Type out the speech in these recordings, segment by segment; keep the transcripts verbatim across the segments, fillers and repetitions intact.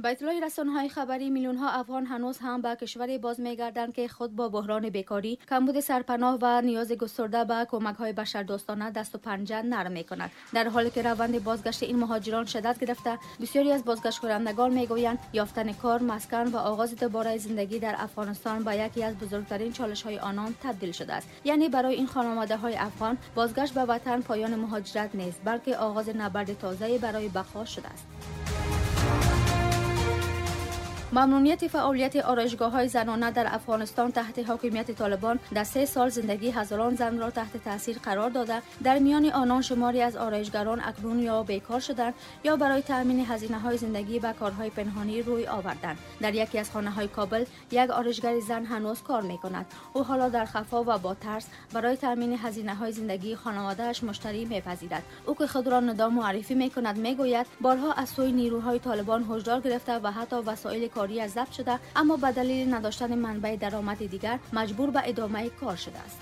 به اطلاع رسانه‌های خبری میلیون‌ها افغان هنوز هم به کشوری باز می‌گردند که خود با بحران بیکاری، کمبود سرپناه و نیاز گسترده به کمک‌های بشردوستانه دست و پنجه نرم می‌کند. در حالی که روند بازگشت این مهاجران شدت گرفته، بسیاری از بازگشت کنندگان می‌گویند یافتن کار، مسکن و آغاز دوباره زندگی در افغانستان به یکی از بزرگترین چالش‌های آنان تبدیل شده است. یعنی برای این خانواده‌های افغان بازگشت به وطن پایان مهاجرت نیست، بلکه آغاز نبرد تازه‌ای برای بقا شده است. ممنوعیت فعالیت آرایشگاه‌های زنانه در افغانستان تحت حاکمیت طالبان در سه سال زندگی هزاران زن را تحت تاثیر قرار داده. در میان آنان شماری از آرایشگران اکنون یا بیکار شدند یا برای تأمین هزینه‌های زندگی به کارهای پنهانی روی آوردند. در یکی از خانه‌های کابل یک آرایشگر زن هنوز کار می‌کند. او حالا در خفا و با ترس برای تأمین هزینه‌های زندگی خانواده‌اش مشتری می‌پذیرد. او که خود را ندام معرفی می‌کند، می‌گوید بارها از سوی نیروهای طالبان هشدار گرفته و حتی وسایل کاری از ضبط شده، اما به دلیل نداشتن منبع درآمد دیگر مجبور به ادامه کار شده است.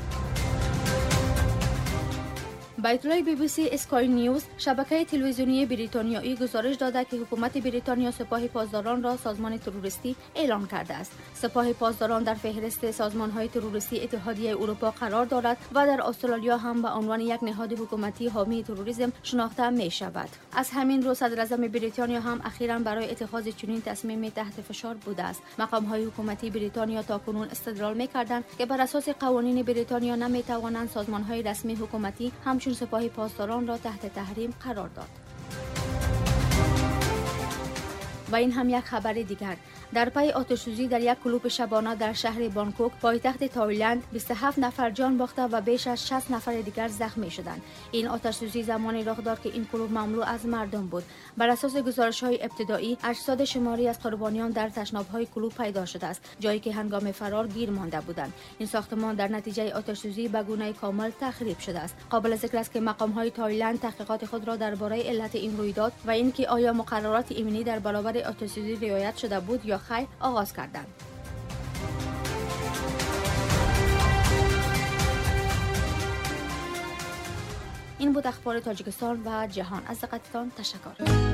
به اطلاع بی بی سی اسکای نیوز، شبکه تلویزیونی بریتانیایی گزارش داده که حکومت بریتانیا سپاه پاسداران را سازمان تروریستی اعلام کرده است. سپاه پاسداران در فهرست سازمان‌های تروریستی اتحادیه اروپا قرار دارد و در استرالیا هم به عنوان یک نهاد حکومتی حامی تروریسم شناخته می‌شود. از همین رو صدر اعظم بریتانیا هم اخیراً برای اتخاذ چنین تصمیمی تحت فشار بوده است. مقام‌های حکومتی بریتانیا تاکنون استدلال می‌کردند که بر اساس قوانین بریتانیا نمی‌توانند سازمان‌های رسمی حکومتی همچون سپاه پاسداران را تحت تحریم قرار داد. و این هم یک خبر دیگر. در پی آتش‌سوزی در یک کلوب شبانه در شهر بانکوک پایتخت تایلند بیست و هفت نفر جان باخته و بیش از شصت نفر دیگر زخمی شدند. این آتش‌سوزی زمانی رخ داد که این کلوب مملو از مردم بود. بر اساس گزارش‌های ابتدایی، اجساد شماری از قربانیان در تشناب‌های کلوب پیدا شده است، جایی که هنگام فرار گیر مانده بودند. این ساختمان در نتیجه آتش‌سوزی به گونه کامل تخریب شده است. قابل ذکر است که مقام‌های تایلند تحقیقات خود را درباره علت این رویداد و اینکه آیا مقررات ایمنی در برابر آتش‌سوزی رعایت شده بود یا خیر آغاز کردند. این بود اخبار تاجیکستان و جهان. از دقتتان تشکر.